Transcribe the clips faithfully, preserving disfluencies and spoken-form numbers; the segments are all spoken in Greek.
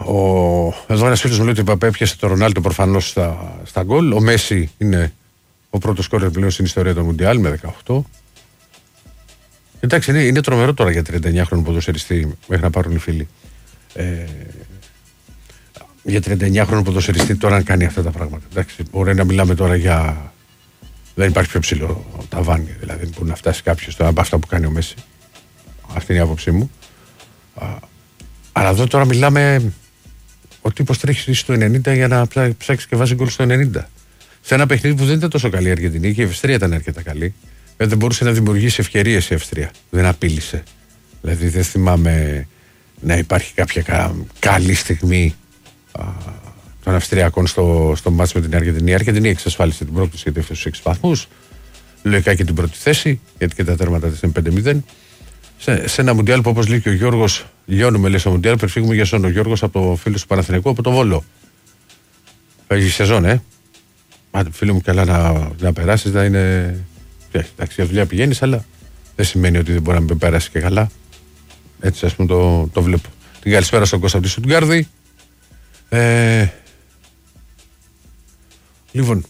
Ο... Εδώ ένας φίλος μου λέει ότι ο Μπαπέ έπιασε το Ρονάλντο προφανώς στα, στα γκολ. Ο Μέση είναι ο πρώτος σκόρερ πλέον στην ιστορία του Μουντιάλ με δεκαοκτώ. Εντάξει, είναι, είναι τρομερό τώρα για τριάντα εννιά χρονο ποδοσφαιριστή μέχρι να πάρουν οι φίλοι. Ε, για τριάντα εννιά χρονο ποδοσφαιριστή τώρα να κάνει αυτά τα πράγματα. Εντάξει, μπορεί να μιλάμε τώρα για. Δεν υπάρχει πιο ψηλό ταβάνι. Δηλαδή δεν μπορεί να φτάσει κάποιο τώρα από αυτά που κάνει ο Μέση. Αυτή είναι η άποψή μου. Α, αλλά εδώ τώρα μιλάμε. Ο τύπος τρέχει στο ενενήντα για να ψάξει και βάζει γκολ στο ενενήντα. Σε ένα παιχνίδι που δεν ήταν τόσο καλή η Αργεντινή και η Αυστρία ήταν αρκετά καλή. Δεν μπορούσε να δημιουργήσει ευκαιρίες η Αυστρία. Δεν απείλησε. Δηλαδή δεν θυμάμαι να υπάρχει κάποια κα, καλή στιγμή α, των Αυστριακών στο, στο μάτς με την Αργεντινή. Η Αργεντινή εξασφάλισε την πρόκληση γιατί έφτασε στους έξι βαθμούς. Λογικά και την πρώτη θέση, γιατί και τα τέρματα της είναι πέντε μηδέν. Σε, σε ένα Μουντιάλ που όπως λέει και ο Γιώργος, λιώνουμε λέει στο Μουντιάλ, προφύγουμε για σόν ο Γιώργος από το φίλο του Παναθηναϊκού από το Βόλο. Έχει σεζόν, ε. Άντε, φίλο μου, καλά να, να περάσεις, να είναι. Εντάξει, για δουλειά πηγαίνεις, αλλά δεν σημαίνει ότι δεν μπορεί να μην περάσει και καλά. Έτσι, ας πούμε, το, το βλέπω. Την καλησπέρα στον Κώστα από τη Στουτγκάρδη. Ε, λοιπόν,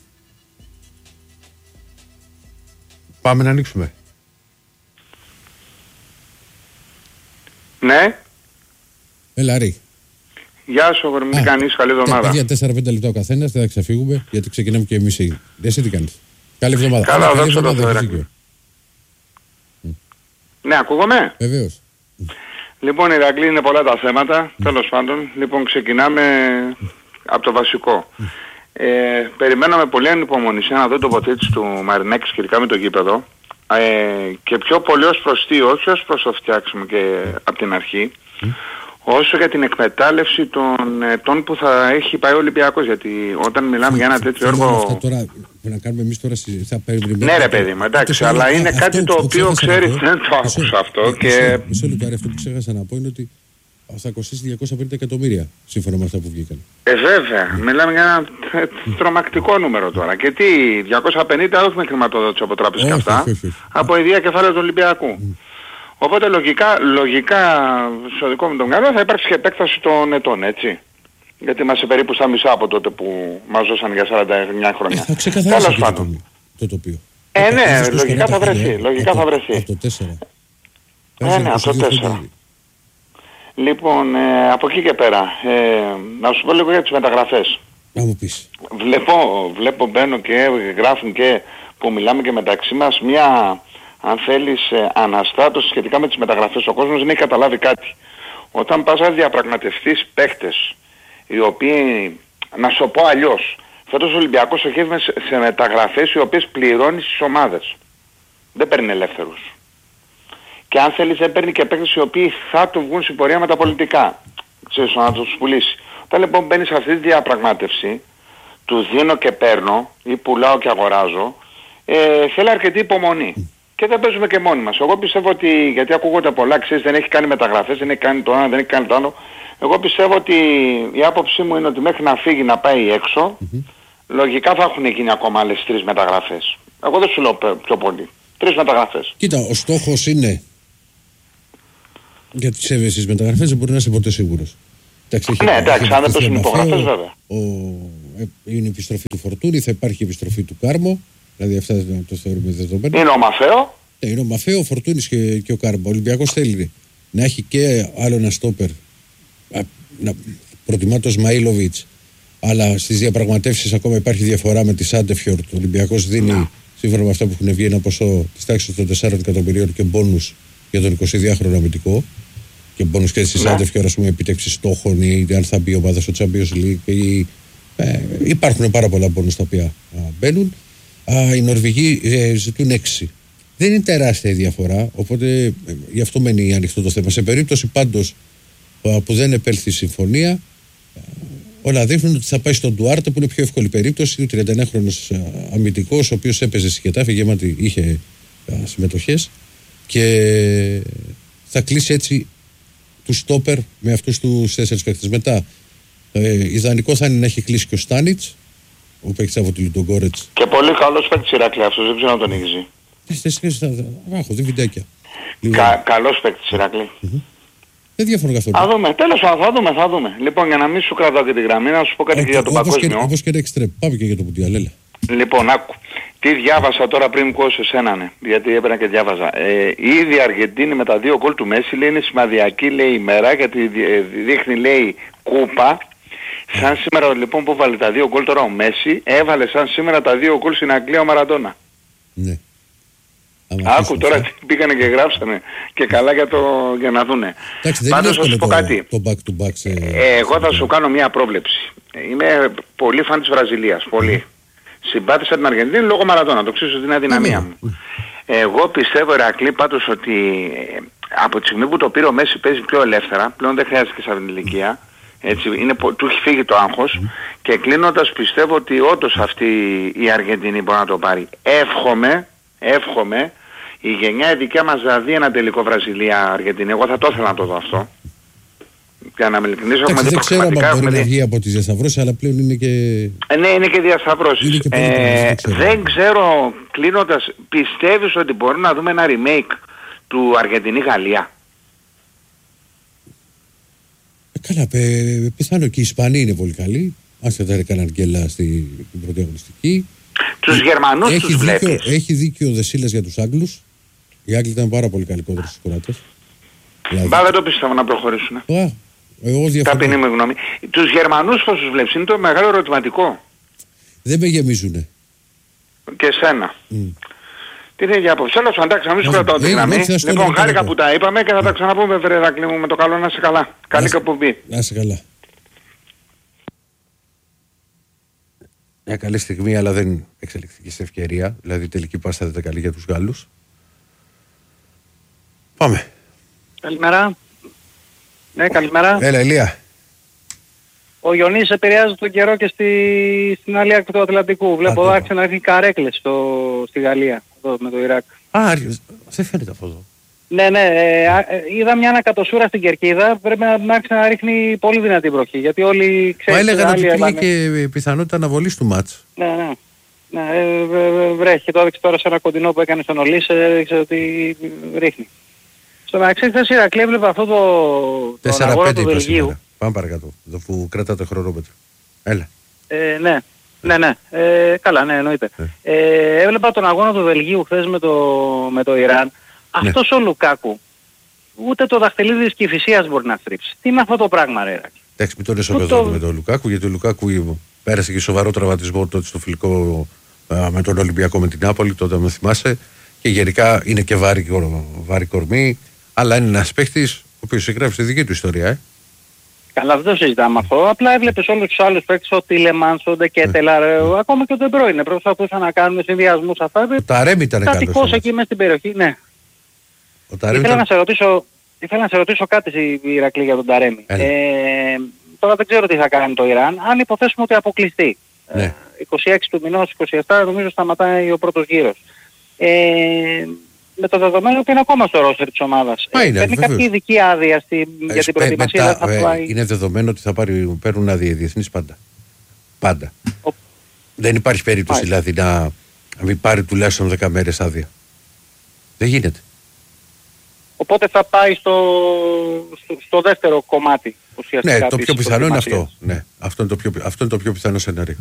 πάμε να ανοίξουμε. Ναι. Έλα, Ρή. Γεια σου, αγόρι μου, τι κάνεις, καλή εβδομάδα. Παιδιά, τέσσερα πέντε λεπτά ο καθένας, δεν θα ξεφύγουμε, γιατί ξεκινάμε και εμείς. Εσύ τι κάνεις? Καλή εβδομάδα. Καλά, δόξα τω Θεώ. Ναι, ακούγομαι. Βεβαίως. Λοιπόν, Ηρακλή, είναι πολλά τα θέματα, mm. τέλος πάντων. Λοιπόν, ξεκινάμε από το βασικό. Ε, περιμέναμε πολύ ανυπομονησία να δω την τοποθέτηση του Μαρινάκη σχετικά με το γήπεδο. Ε, και πιο πολύ ως προς τι, όχι ως προς το φτιάξιμο και από την αρχή, mm. όσο για την εκμετάλλευση των ετών που θα έχει πάει ο Ολυμπιακός. Γιατί όταν μιλάμε για ένα τέτοιο έργο. Τώρα, να κάνουμε εμείς τώρα θα ναι, ρε παιδί μου, εντάξει, αλλά είναι κάτι το οποίο ξέρεις, δεν το άκουσα αυτό. Μισό λεπτό, αυτό που ξέχασα να πω είναι ότι θα κοστίσει διακόσια πενήντα εκατομμύρια σύμφωνα με αυτά που βγήκαν. Ε, βέβαια, μιλάμε για ένα τρομακτικό νούμερο τώρα. Και τι, διακόσια πενήντα όχι με χρηματοδότηση από τράπεζα και αυτά, από ιδία κεφάλαια του Ολυμπιακού. Οπότε λογικά, λογικά στο δικό μου τον καλό θα υπάρξει και επέκταση των ετών, έτσι. Γιατί είμαστε περίπου στα μισά από τότε που μας δώσαν για σαράντα εννιά χρόνια. Ε, θα ξεκαθαρίσει το, το, το τοπίο. Ε, ναι, λογικά θα βρεθεί. Λογικά θα βρεθεί. Από το τέσσερα. Ε, ναι, από το τέσσερα. Λοιπόν, ε, από εκεί και πέρα, ε, να σου πω λίγο για τις μεταγραφές. Να μου πεις. Βλέπω, βλέπω μπαίνω και γράφουν και που μιλάμε και μεταξύ μας μια, αν θέλεις, ε, αναστάτωση σχετικά με τις μεταγραφές. Ο κόσμος δεν έχει καταλάβει κάτι. Όταν πας να διαπραγματευτείς παίκτες, οι οποίοι, να σου πω αλλιώς, φέτος ο Ολυμπιακός στοχεύει σε μεταγραφές οι οποίες πληρώνει στις ομάδες. Δεν παίρνει ελεύθερους. Και αν θέλει δεν παίρνει και παίκτες οι οποίοι θα του βγουν στην πορεία με τα πολιτικά. Ξέρεις, να τους πουλήσει. Όταν λοιπόν μπαίνει σε αυτή τη διαπραγμάτευση, του δίνω και παίρνω ή πουλάω και αγοράζω, ε, θέλει αρκετή υπομονή. Και δεν παίζουμε και μόνοι μας. Εγώ πιστεύω ότι, γιατί ακούγονται πολλά, ξέρεις, δεν έχει κάνει μεταγραφές, δεν έχει κάνει το ένα, δεν έχει κάνει το άλλο. Εγώ πιστεύω ότι η άποψή μου είναι ότι μέχρι να φύγει να πάει έξω, mm-hmm. λογικά θα έχουν γίνει ακόμα άλλες τρεις μεταγραφές. Εγώ δεν σου λέω πιο πολύ. Τρεις μεταγραφές. Κοίτα, ο στόχος είναι για τις εύαισθητες μεταγραφές, δεν μπορεί να είσαι ποτέ σίγουρος. Εντάξει, ναι, εντάξει, αν δεν πέσουν υπογραφές βέβαια. Ο, είναι η επιστροφή του Φορτούνη, θα υπάρχει η επιστροφή του Κάρμο, δηλαδή αυτά να το θεωρούμε δεδομένα. Είναι ο Μαφαίο. Ναι, είναι ο Μαφαίο, ο Φορτούνης και, και ο Κάρμο. Ο Ολυμπιακός θέλει να έχει και άλλο ένα στόπερ. Να προτιμά το Σμαΐλοβιτς, αλλά στις διαπραγματεύσεις ακόμα υπάρχει διαφορά με τη Σάντεφιορτ. Ο Ολυμπιακός δίνει, yeah. σύμφωνα με αυτά που έχουν βγει, ένα ποσό της τάξης των τεσσάρων εκατομμυρίων και μπόνους για τον εικοσιδυάχρονο αμυντικό. Και μπόνους και στη yeah. Σάντεφιορτ, ας πούμε, επίτευξη στόχων ή αν θα μπει ομάδα στο Champions League. Ή, ε, υπάρχουν πάρα πολλά μπόνους τα οποία α, μπαίνουν. Α, οι Νορβηγοί ε, ζητούν έξι. Δεν είναι τεράστια η διαφορά, οπότε ε, γι' αυτό μένει ανοιχτό το θέμα. Σε περίπτωση πάντως που δεν επέλθει η συμφωνία, όλα δείχνουν ότι θα πάει στον Ντουάρτε, που είναι πιο εύκολη περίπτωση. Ο τριανταεννιάχρονος αμυντικός, ο οποίος έπαιζε στη Γετάφη, γεμάτη, είχε συμμετοχές, και θα κλείσει έτσι του στόπερ με αυτούς τους τέσσερις παίκτες. Μετά, ε, ιδανικό θα είναι να έχει κλείσει και ο Στάνιτς, ο παίκτης από τη Λουντογκόρετς. Και πολύ καλός παίκτης Ηράκλη αυτός, δεν ξέρω να τον έχεις δει. Έχω δει βιντεάκια. Κα, καλός παίκτης Ηράκλη. Mm-hmm. Δεν διαφωνώ καθόλου. Θα δούμε, τέλος πάντων, θα δούμε, θα δούμε. Λοιπόν, για να μην σου κρατάω και τη γραμμή, να σου πω κάτι και για τον παγκόσμιο. Όπως και εξτρέμ, πάμε και για το Μουντιάλ, έλα. Λοιπόν, άκου. Τι διάβασα τώρα πριν πω σε εσένα, ναι, γιατί έπαιρνα και διάβαζα. Ε, η ίδια Αργεντίνη με τα δύο γκολ του Μέση λέει είναι σημαδιακή, λέει, ημέρα, γιατί δείχνει, λέει, κούπα. Σαν σήμερα λοιπόν που βάλε τα δύο γκολ τώρα ο Μέση, έβαλε σαν σήμερα τα δύο γκολ στην Αγγλία ο Μαραντόνα. Ναι. Άκου τώρα τι πήγανε και γράψανε και καλά για, το, για να δούνε. Εντάξει, δεν Πάντως είναι θα σου πω το, κάτι. Το back to back σε... ε, εγώ θα σου κάνω μια πρόβλεψη. Είμαι πολύ φαν της Βραζιλίας, πολύ. Mm. Συμπάθησα την Αργεντινή λόγω Μαραντόνα, το ξέρω ότι είναι αδυναμία mm. μου. Εγώ πιστεύω, Ηρακλή, πάντως ότι από τη στιγμή που το πήρε ο Μέση παίζει πιο ελεύθερα, πλέον δεν χρειάζεται και σε αυτήν την ηλικία. Έτσι, είναι, του έχει φύγει το άγχος mm. και κλείνοντας πιστεύω ότι όντως αυτή η Αργεντινή μπορεί να το πάρει. Εύχομαι, εύχομαι η γενιά η δικιά μας να δει ένα τελικό Βραζιλία-Αργεντινή. Εγώ θα το ήθελα να το δω αυτό. Για να με ειλικρινήσω, έχουμε δει προβληματικά. Δεν ξέρω αν μπορεί να βγει από τις διασταυρώσεις, αλλά πλέον είναι και... Ε, ναι, είναι και διασταυρώσεις. Είναι και ε, δεν ξέρω, δεν ξέρω, κλείνοντας, πιστεύεις ότι μπορούμε να δούμε ένα remake του Αργεντινή-Γαλλία? Καλά, πε, πιθανό και οι Ισπανοί είναι πολύ καλοί. Άσχετα δεν έκαναν γκέλα στην πρώτη αγωνιστική. Τους Γερμανούς έχει τους δίκιο, βλέπεις. έχει δίκιο ο Δεσίλας για τους Άγγλους. Οι Άγγλοι ήταν πάρα πολύ καλοί κόντρα στους Κροάτες. Μπα, δεν το πιστεύω να προχωρήσουν. Α, εγώ διαφωνώ. Ταπεινή μου γνώμη. Τους Γερμανούς πώς τους βλέπεις? Είναι το μεγάλο ερωτηματικό. Δεν με γεμίζουνε. Και εσένα. Mm. Τι είναι για απόψε? Τέλος πάντων, να μην σου κρατάω τη ε, γραμμή. όχι, Λοιπόν, χάρηκα που τα είπαμε και θα τα ξαναπούμε, Βρεδάκλη μου, με το καλό να είσαι καλά. Καλή εκπομπή. Να είσαι καλά. Μια καλή στιγμή, αλλά δεν εξελιχθήκε σε ευκαιρία. Δηλαδή η τελική πάσα δεν ήταν καλή για τους Γάλλους. Πάμε. Καλημέρα. Ναι, καλημέρα. Έλα, Ηλία. Ο Ιωνής επηρεάζει τον καιρό και στη, στην άλλη άκρη του Ατλαντικού. Βλέπω εδώ άρχισε να έρθει καρέκλες στο, στη Γαλλία, εδώ με το Ιράκ. Α, δεν φαίνεται αυτό εδώ. Ναι, ναι, ε, ε, είδα μια ανακατοσούρα στην Κερκίδα, πρέπει να, να άρχισε να ρίχνει πολύ δυνατή βροχή, γιατί όλοι ξέρουν... Μα έλεγαν ότι υπήρχε και πιθανότητα αναβολής του μάτς. Ναι, ναι. Ναι, ε, βρε, βρέχει, το έδειξε τώρα σε ένα κοντινό που έκανε στον Ολύς, έδειξε ότι ρίχνει. Στο μεταξύ χθες Ηρακλή έβλεπα αυτό το, το αγώνα του Βελγίου. Πάμε παρακάτω, αφού κρατάτε χρονόμετρο. Έλα. Ε, ναι, ναι, ναι. Ε, καλά, ναι, εννοείται. Ε. Ε, έβλεπα τον αγώνα του Βελγίου χθες με το, με το Ιράν. Ναι. Αυτός ο Λουκάκου, ούτε το δαχτυλίδι της Κηφισίας μπορεί να στρίψει. Τι είναι αυτό το πράγμα, ρε Ηρακλή? Εντάξει, μην τον εσωβεδώνουμε το... με τον Λουκάκου, γιατί ο Λουκάκου πέρασε και σοβαρό τραυματισμό τότε στο φιλικό α, με τον Ολυμπιακό με την Νάπολη, τότε με θυμάσαι. Και γενικά είναι και βάρη, βάρη κορμί, αλλά είναι ένας παίχτης ο οποίος εγγράφει τη δική του ιστορία, ε. Καλά, δεν το συζητάμε αυτό. Απλά έβλεπες όλους τους άλλους παίκτες, ο Τίλεμανς, ο Ντεκέτελαρ, mm. ακόμα και ο Ντεμπρόινε. Προσπαθούσαν να κάνουν συνδυασμούς αυτά. Ο Ταρέμι ήταν καλός. Στατικός εκεί μέσα στην περιοχή, ναι. Ο Ταρέμι ήθελα, ήταν... να σε ρωτήσω, ήθελα να σε ρωτήσω κάτι, Ηρακλή, για τον Ταρέμι. Ε, τώρα δεν ξέρω τι θα κάνει το Ιράν. Αν υποθέσουμε ότι αποκλειστεί. Ναι. Ε, είκοσι έξι του μηνός, είκοσι επτά νομίζω σταματάει ο πρώτος γύρος. Ε, με το δεδομένο ότι είναι ακόμα στο ρόστερ της ομάδας. Ε, παίρνει κάποια ειδική άδεια στη, ε, για την προετοιμασία. Μετά, θα ε, πάει... Είναι δεδομένο ότι θα πάρει, παίρνουν άδεια οι διεθνείς πάντα. Πάντα. Ο... Δεν υπάρχει περίπτωση πάει. δηλαδή να μην πάρει τουλάχιστον δέκα μέρες άδεια. Δεν γίνεται. Οπότε θα πάει στο, στο, στο δεύτερο κομμάτι. Ναι, το πιο πιθανό είναι αυτό. Ναι, αυτό, είναι το πιο, αυτό είναι το πιο πιθανό σενάριο.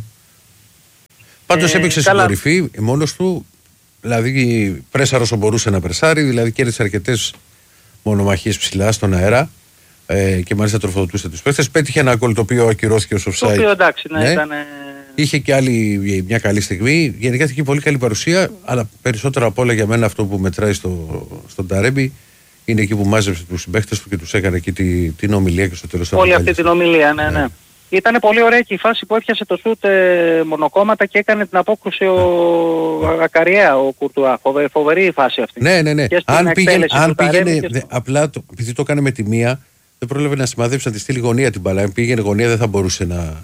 Πάντως ε, έπαιξε στην κορυφή μόνος του. Δηλαδή πρέσαρο όσο μπορούσε να πρεσάρει, δηλαδή κέρδισε αρκετές μονομαχίες ψηλά στον αέρα ε, και μάλιστα τροφοδοτούσε τους παίχτες. Πέτυχε ένα γκολ το οποίο ακυρώθηκε ως offside. Το οποίο εντάξει, ναι, ναι. Ήταν... Είχε και άλλη μια καλή στιγμή. Γενικά είχε πολύ καλή παρουσία, αλλά περισσότερο από όλα για μένα αυτό που μετράει στο, στον Ταρέμι είναι εκεί που μάζεψε τους συμπαίχτες του και τους έκανε εκεί τη, την ομιλία και στο τέλος. Όλη αυτή την ομιλία, ναι, ναι. ναι. Ήταν πολύ ωραία και η φάση που έπιασε το σούτ ε, μονοκόμματα και έκανε την απόκρουση ο ναι. Ακαριέα, ο Κουρτουά. Φοβε, φοβερή η φάση αυτή. Ναι, ναι, ναι. Αν πήγαινε, αν πήγαινε δε, απλά το, επειδή το έκανε με τη μία, δεν πρόλαβε να σημαδέψει να τη στείλει γωνία την μπαλά. Αν πήγαινε γωνία δεν θα μπορούσε να...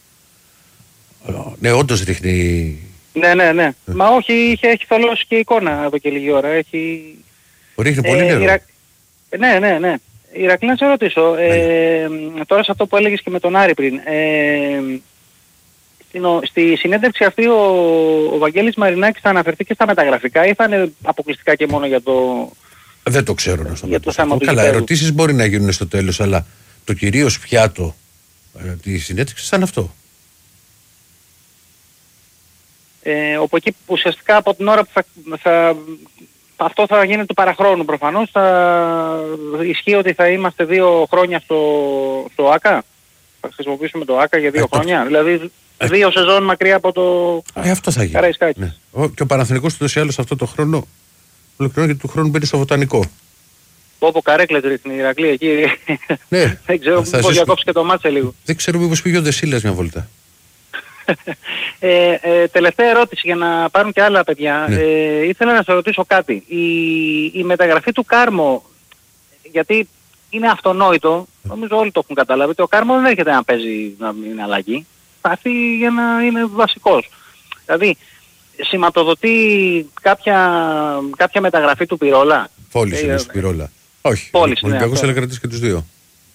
Ναι, όντως ρίχνει... Ναι, ναι, ναι. Ε. Μα όχι, είχε, έχει θολώσει και εικόνα εδώ και λίγη ώρα. Έχει... Ρίχνει πολύ ε, νερό. Ιρα... Ναι, ναι, ναι. Ηρακλή, να σε ρωτήσω, ε, τώρα σε αυτό που έλεγες και με τον Άρη πριν, ε, στη συνέντευξη αυτή ο, ο Βαγγέλης Μαρινάκης θα αναφερθεί και στα μεταγραφικά ή θα είναι αποκλειστικά και μόνο για το, Δεν το ξέρω να στο Για το πω. θέμα του Καλά, γηπέδου. ερωτήσεις μπορεί να γίνουν στο τέλος, αλλά το κυρίως πιάτο ε, της συνέντευξης ήταν αυτό. Ε, όπου εκεί που ουσιαστικά από την ώρα που θα, θα, αυτό θα γίνει του παραχρόνου προφανώς, θα ισχύει ότι θα είμαστε δύο χρόνια στο, στο ΆΚΑ. Θα χρησιμοποιήσουμε το ΆΚΑ για δύο Ε, χρόνια. το... Δηλαδή ε... δύο σεζόν μακριά από το ε, αυτό θα γίνει. Καραϊσκάκη. Ναι. Ο, και ο Παναθηναϊκός ούτως ή άλλως αυτό το χρόνο ολοκληρώνει και του χρόνου μπαίνει στο Βοτανικό. Όπου καρέκλες ρίχνει η Ηρακλή εκεί. Ναι. Δεν ξέρω πώς διακόψει και το μάτσε λίγο. Δεν ξέρω μήπως πήγε ο Δεσίλας μια βόλτα. ε, ε, τελευταία ερώτηση για να πάρουν και άλλα παιδιά. Ναι. Ε, ήθελα να σας ρωτήσω κάτι. Η, η μεταγραφή του Κάρμο, γιατί είναι αυτονόητο, νομίζω όλοι το έχουν καταλάβει, ότι ο Κάρμο δεν έρχεται να παίζει να είναι αλλαγή. Θα έρθει για να είναι βασικός. Δηλαδή, σηματοδοτεί κάποια, κάποια μεταγραφή του Πυρόλα. Πώληση ε, είναι του Πυρόλα. Όχι. Πώληση, ο ναι, Ολυμπιακός αυτό. θέλει να κρατήσει και τους δύο.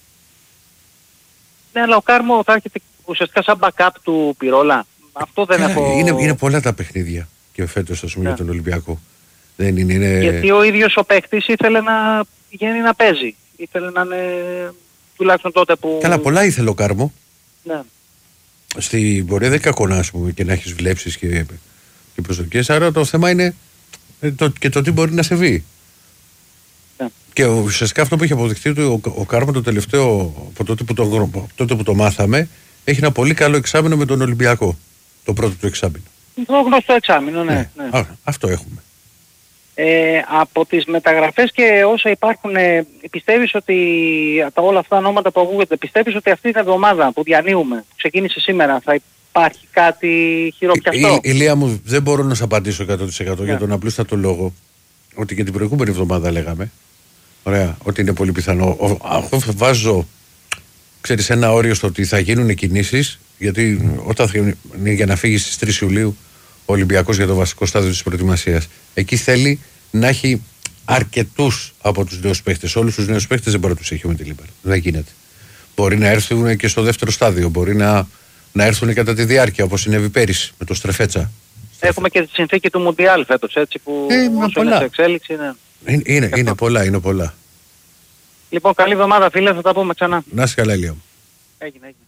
Ναι, αλλά ο Κάρμο θα έρχεται ουσιαστικά σαν backup του Πυρόλα. Αυτό δεν Καλά, έχω... είναι, είναι πολλά τα παιχνίδια και φέτος ας πούμε Ναι. για τον Ολυμπιακό. Δεν είναι, είναι... Γιατί ο ίδιος ο παίκτης ήθελε να πηγαίνει να παίζει. Ήθελε να είναι τουλάχιστον τότε που... Καλά, πολλά ήθελε ο Κάρμο. Ναι. Στην πορεία δεν κακονά ας πούμε και να έχεις βλέψεις και, και προσδοκίες. Άρα το θέμα είναι ε, το, και το τι μπορεί να συμβεί. Ναι. Και ουσιαστικά αυτό που έχει αποδειχθεί ότι ο, ο Κάρμο το τελευταίο, από τότε που το, από τότε που το μάθαμε, έχει ένα πολύ καλό εξάμηνο με τον Ολυμπιακό. Το πρώτο του εξάμηνο. Το γνωστό εξάμηνο, ναι. Ναι. ναι. Α, αυτό έχουμε. Ε, από τις μεταγραφές και όσα υπάρχουν, ε, πιστεύεις ότι τα όλα αυτά ονόματα που ακούγονται, πιστεύεις ότι αυτή την εβδομάδα που διανύουμε, που ξεκίνησε σήμερα, θα υπάρχει κάτι χειροπιαστό? Η, Ηλία μου, δεν μπορώ να σε απαντήσω εκατό τοις εκατό Ναι. για τον απλούστατο λόγο ότι και την προηγούμενη εβδομάδα λέγαμε. Ωραία, ότι είναι πολύ πιθανό. Ο, αυτό βάζω, ξέρεις, ένα όριο στο ότι θα γίνουν κινήσεις, γιατί όταν θα, είναι για να φύγει στις τρεις Ιουλίου ο Ολυμπιακός για το βασικό στάδιο της προετοιμασίας, εκεί θέλει να έχει αρκετούς από τους νέους παίχτες. Όλους τους νέους παίχτες δεν μπορεί να τους έχει ο Μεντιλίμπαρ. Δεν γίνεται. Μπορεί να έρθουν και στο δεύτερο στάδιο, μπορεί να, να έρθουν κατά τη διάρκεια, όπως συνέβη πέρυσι με το Στρεφέτσα. Έχουμε και τη συνθήκη του Μουντιάλ φέτος, έτσι, που Ε, μα όσο πολλά. είναι σε εξέλιξη, ναι. Είναι, είναι, είναι πολλά, είναι πολλά. Λοιπόν, καλή εβδομάδα φίλε, θα τα πούμε ξανά. Να είσαι καλά, Ηλία μου. Έγινε, έγινε.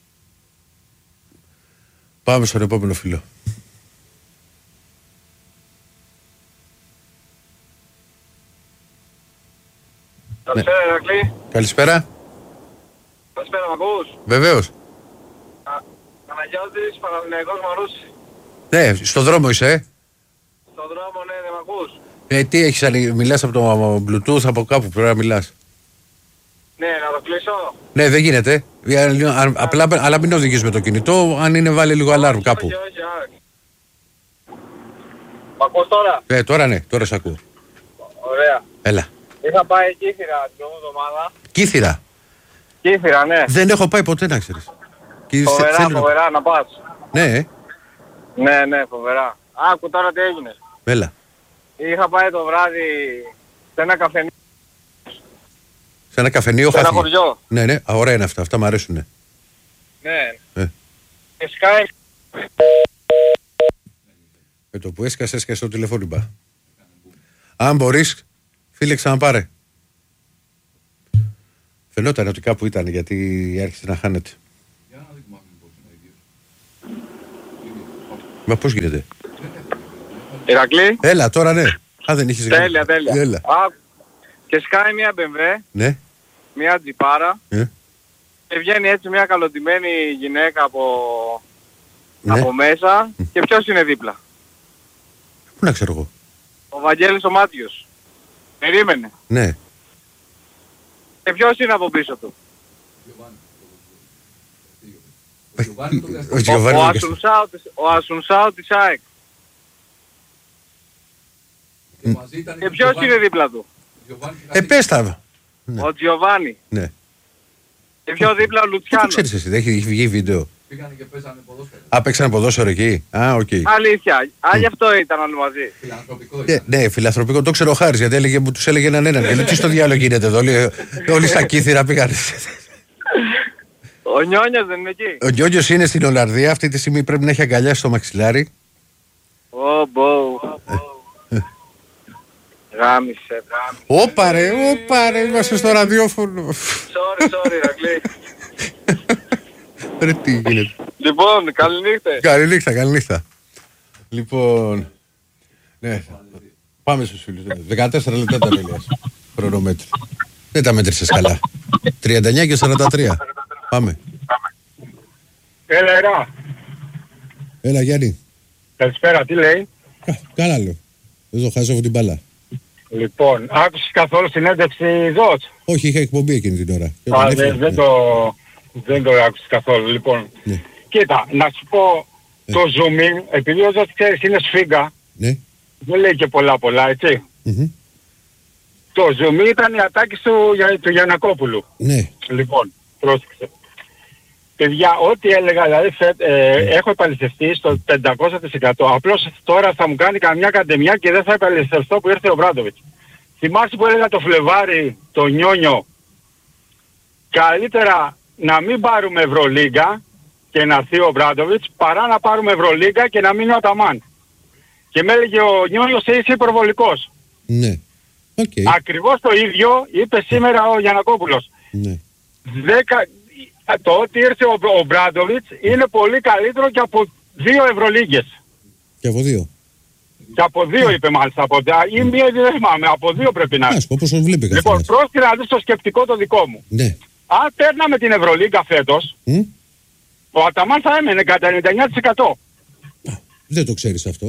Πάμε στον επόμενο φίλο. Καλησπέρα, Ηρακλή. Καλησπέρα. Καλησπέρα, μ' ακούς? Βεβαίως. Παναγιώτης, Παναθηναϊκός Μαρούσι. Ναι, στο δρόμο είσαι, ε. Στον δρόμο, ναι, δεν μ' ακούς? Ε, τι έχεις, αν μιλάς από το Bluetooth, από κάπου πρέπει να μιλάς. Ναι, να το κλείσω. Ναι, δεν γίνεται. Ε, αν- Απλά, αλλά μην οδηγείς με το κινητό, αν είναι βάλε λίγο αλάρμ κάπου. Όχι, όχι, όχι. Μ' ακούς τώρα? Ε, τώρα ναι, τώρα σε ακούω. Ωραία. Έλα. Είχα πάει Κύθυρα την προηγούμενη εβδομάδα. Κύθυρα. Κύθυρα, ναι. Δεν έχω πάει ποτέ να ξέρεις. Και θε- Φοβερά, θέλω να- φοβερά, να πας. Ναι, ε. Ναι, ναι, φοβερά. Άκου τώρα τι έγινε. Έλα. Είχα πάει το βράδυ σε ένα καφενείο, Σε ένα καφενείο σε ένα χάθηκε. χωριό. Ναι, ναι, α, ωραία είναι αυτά, αυτά μου αρέσουνε. Ναι. Ε. Και σκάει. Με το που έσκασε, έσκασε το τηλεφώνημα. Αν μπορείς, φίλε, ξαναπάρε. Φαινόταν ότι κάπου ήταν γιατί άρχισε να χάνεται. Μα πώς γίνεται. Ηρακλή. Έλα, τώρα ναι. Α, δεν είχες Τέλεια, γραμμή. τέλεια. Έλα. Α, και σκάει μια μπι εμ ντάμπλιου, Ναι. μια τζιπάρα Ε, και βγαίνει έτσι μια καλοντημένη γυναίκα από, ναι. από μέσα και ποιος είναι δίπλα? Πού να ξέρω εγώ. Ο Βαγγέλης ο Μάτιος. Περίμενε. Ναι. Και ποιος είναι από πίσω του? Ο Ο, Γιωβάνι. ο Ασουνσάου της, ο Ασουνσάου της ΑΕΚ. Και ποιος είναι δίπλα του? Ε, πες τα. Ναι. Ο Τζιοβάνι. Ναι. Και πιο δίπλα ο Τι το Λουτσιάνο. ξέρεις εσύ, δεν έχει έχει βγει βίντεο. Πήγανε και παίζανε ποδόσφαιρο. Α, παίξανε ποδόσφαιρο εκεί. Α, οκ. Αλήθεια. Α, γι' αυτό ήταν όλοι μαζί. Φιλανθρωπικό Ε, ήταν. ναι, φιλανθρωπικό, το ξέρω ο Χάρης, γιατί έλεγε, μου τους έλεγε έναν έναν. Και λέει, τι στο διάλογο γίνεται εδώ, όλοι, όλοι στα Κύθυρα πήγανε. Ο Νιόνιος δεν είναι εκεί? Ο Γκιόγκιος είναι στην Ολλανδία, αυτή τη στιγμή πρέπει να έχει αγκαλιάσει το μαξιλάρι. Ω, μπο. Γάμισε, γάμισε. Όπα ρε, όπα ρε, είμαστε στο ραδιόφωνο. Sorry, sorry, Ρακλή. Ρε τι γίνεται. Λοιπόν, καληνύχτα. Καληνύχτα, καληνύχτα. Λοιπόν, ναι, πάμε στους φίλους. δεκατέσσερα λεπτά τα τέλειας. Χρονομέτρη. Δεν τα μέτρησες καλά. τριάντα εννιά και σαράντα τρία. Πάμε. Έλα, Ερά. Έλα Γιάννη. Καλησπέρα, τι λέει? Κα, καλά λέω. Δεν το χάσω την μπάλα. Λοιπόν, άκουσες καθόλου συνέντευξη ΔΟΤ? Όχι, είχα εκπομπή εκείνη την ώρα. Α, δεν, δεν, ναι. το, δεν το άκουσες καθόλου. Λοιπόν, Ναι. κοίτα, να σου πω Ναι. το zoom, επειδή ο ΔΟΤ ξέρεις είναι σφίγγα, Ναι. δεν λέει και πολλά πολλά, έτσι. Mm-hmm. Το zoom ήταν η ατάκη του, Για- του Γιαννακόπουλου. Ναι. Λοιπόν, πρόσεξε. Παιδιά, ό,τι έλεγα, δηλαδή φε- ε, έχω επαληθευτεί στο πεντακόσια τοις εκατό. Απλώς τώρα θα μου κάνει καμιά καντεμιά και δεν θα επαληθευτώ που ήρθε ο Μπράντοβιτς. Θυμάσαι που έλεγα το Φλεβάρι, το Νιόνιο, καλύτερα να μην πάρουμε Ευρωλίγκα και να έρθει ο Μπράντοβιτς παρά να πάρουμε Ευρωλίγκα και να μείνει ο Αταμάν. Και με έλεγε ο Νιόνιος είσαι υπερβολικός. Ναι. Οκ. Ακριβώς το ίδιο είπε σήμερα ο Γιαννακόπουλος. Ναι. Δέκα, το ότι ήρθε ο, ο Μπράντοβιτς είναι πολύ καλύτερο και από δύο Ευρωλίγκες. Και από δύο. Και από δύο είπε μάλιστα. Από, ή μία δεν θυμάμαι. Από δύο πρέπει να Να είναι. σου πω πώς τον βλέπει Λοιπόν, καθένας. πρόσκειται να δεις το σκεπτικό το δικό μου. Ναι. Αν παίρναμε την Ευρωλίγκα φέτος, Μ? ο Αταμάν θα έμενε κατά ενενήντα εννιά τοις εκατό. Δεν το ξέρεις αυτό.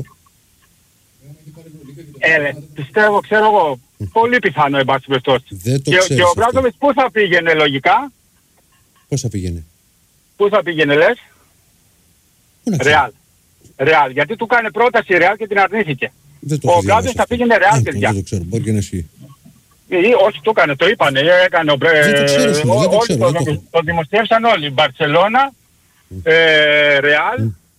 Ε, πιστεύω, ξέρω εγώ, πολύ πιθανό εν πάση περιπτώσει. Δεν το Και, ξέρεις και ο αυτό. Μπράντοβιτς πού θα πήγαινε λογικά, Πώς θα πήγαινε. πού θα πήγαινε λες? Πού να ξέρω. Ρεάλ. Ρεάλ. Γιατί του κάνει πρόταση Ρεάλ και την αρνήθηκε. Δεν το Ο έχω Μπράντοβιτς διαβάσει θα αυτό. πήγαινε Ρεάλ, Ε, παιδιά. Δεν το ξέρω. Μπορεί και να ισχύει. Ή, όχι, το έκανε, το είπανε, έκανε ο Μπρε... Δεν το ξέρω, φίλε, δεν το όλοι ξέρω, το, δεν το το, έχω. το δημοσιεύσαν όλοι. Μπαρτσελώνα, ε, Ρεάλ,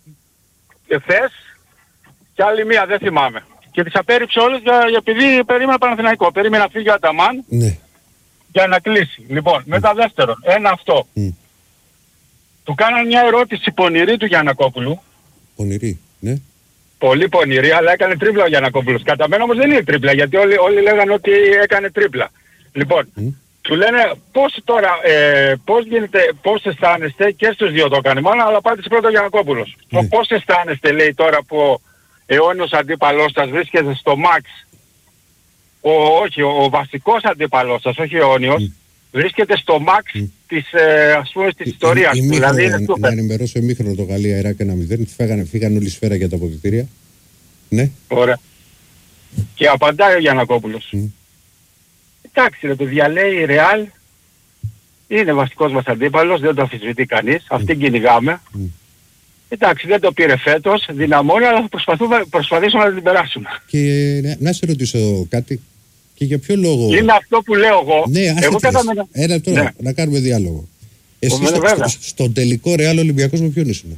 Εφές και άλλη μία, δεν θυμάμαι. Και τις απέρριψε όλες για, για επειδή περίμενα Παναθηναϊκό. Περίμενα να φύγει ο Αταμάν Ναι. για να κλείσει. Λοιπόν, μετά δεύτερον, ένα αυτό. Μ. Του κάνανε μια ερώτηση πονηρή του Γιαννακόπουλου. Πονηρή. Ναι. Πολύ πονηρή, αλλά έκανε τρίπλα ο Γιαννακόπουλος. Κατά μένα όμως δεν είναι τρίπλα, γιατί όλοι, όλοι λέγανε ότι έκανε τρίπλα. Λοιπόν, Μ. του λένε πώς τώρα, ε, πώς, γίνεται, πώς αισθάνεστε, και στους δύο το έκανε μάλλον, αλλά απάντησε πρώτα ο Γιαννακόπουλος. Ναι. Πώς αισθάνεστε, λέει, τώρα που ο αιώνιος αντίπαλός σας βρίσκεται στο μαξ, ο, όχι, ο, ο βασικός αντίπαλός σας, όχι ο αιώνιος, Μ. βρίσκεται στο μαξ Μ. της, ε, ας πούμε, της ιστορίας του. Ημίχρονο, Δηλαδή είναι να σούπερ. ενημερώσω ημίχρονο το Γαλλία Ιράκ ένα μηδέν. Φύγανε, φύγανε όλη η σφαίρα για τα αποδυτήρια. Ναι. Ωραία. Και απαντάει ο Γιαννακόπουλος. Μ. Εντάξει ρε παιδιά, λέει η Ρεάλ είναι βασικός μας αντίπαλος, δεν το αμφισβητεί κανείς, αυτήν κυνηγάμε. Μ. Εντάξει, δεν το πήρε φέτος, δυναμώνει, αλλά θα προσπαθούμε, προσπαθήσουμε να την περάσουμε. Και να, να σε ρωτήσω κάτι. Και για ποιο λόγο. Είναι αυτό που λέω εγώ. Ναι, άσε εγώ τι λες. κατα... Ένα τώρα, Ναι. να κάνουμε διάλογο. Εσύ Βέβαια, στο, βέβαια. στο, στον τελικό Ρεάλ Ολυμπιακός με ποιον ήσουν.